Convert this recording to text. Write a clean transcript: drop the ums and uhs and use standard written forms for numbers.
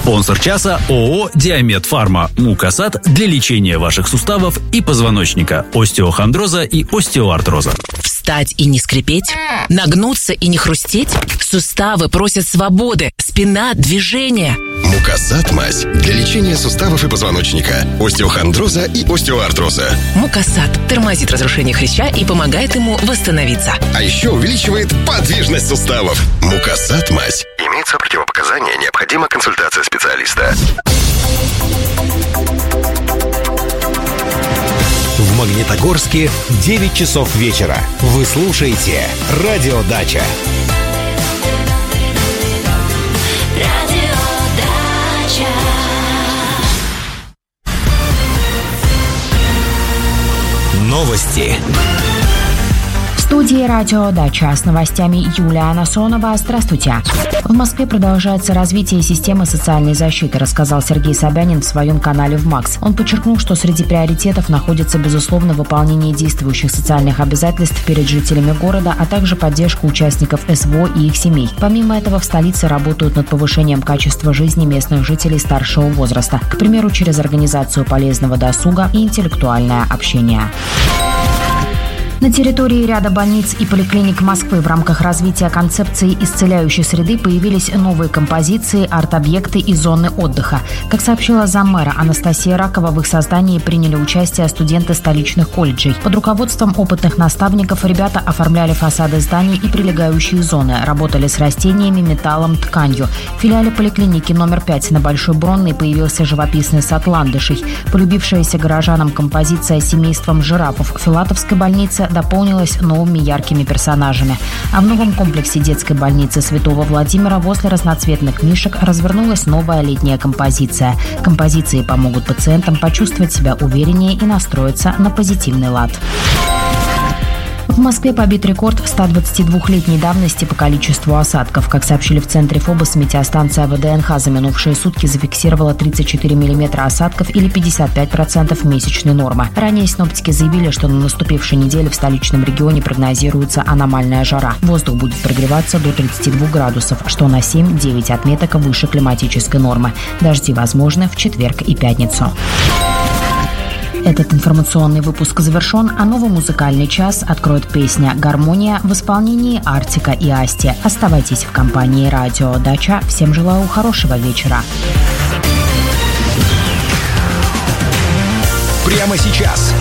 Спонсор часа ООО «Диамед Фарма». Мукасат для лечения ваших суставов и позвоночника, остеохондроза и остеоартроза. Встать и не скрипеть? Нагнуться и не хрустеть? Суставы просят свободы, спина – движения. Мукасат мазь для лечения суставов и позвоночника, остеохондроза и остеоартроза. Мукасат тормозит разрушение хряща и помогает ему восстановиться. А еще увеличивает подвижность суставов. Мукасат мазь. Имеются противопоказания, необходима консультация специалиста. В Магнитогорске 9 часов вечера. Вы слушаете «Радио Дача». Новости. В студии «Радио Дача» с новостями Юлия Анасонова. Здравствуйте. В Москве продолжается развитие системы социальной защиты, рассказал Сергей Собянин в своем канале в МАКС. Он подчеркнул, что среди приоритетов находится, безусловно, выполнение действующих социальных обязательств перед жителями города, а также поддержка участников СВО и их семей. Помимо этого, в столице работают над повышением качества жизни местных жителей старшего возраста, к примеру, через организацию полезного досуга и интеллектуальное общение. На территории ряда больниц и поликлиник Москвы в рамках развития концепции исцеляющей среды появились новые композиции, арт-объекты и зоны отдыха. Как сообщила заммэра Анастасия Ракова, в их создании приняли участие студенты столичных колледжей. Под руководством опытных наставников ребята оформляли фасады зданий и прилегающие зоны, работали с растениями, металлом, тканью. В филиале поликлиники номер 5 на Большой Бронной появился живописный сад ландышей. Полюбившаяся горожанам композиция с семейством жирафов в Филатовской больнице дополнилась новыми яркими персонажами. А в новом комплексе детской больницы Святого Владимира возле разноцветных мишек развернулась новая летняя композиция. Композиции помогут пациентам почувствовать себя увереннее и настроиться на позитивный лад. В Москве побит рекорд 122-летней давности по количеству осадков. Как сообщили в центре ФОБОС, метеостанция ВДНХ за минувшие сутки зафиксировала 34 миллиметра осадков или 55% месячной нормы. Ранее синоптики заявили, что на наступившей неделе в столичном регионе прогнозируется аномальная жара. Воздух будет прогреваться до 32 градусов, что на 7-9 отметок выше климатической нормы. Дожди возможны в четверг и пятницу. Этот информационный выпуск завершен, а новый музыкальный час откроет песня «Гармония» в исполнении Артика и Асти. Оставайтесь в компании «Радио Дача». Всем желаю хорошего вечера. Прямо сейчас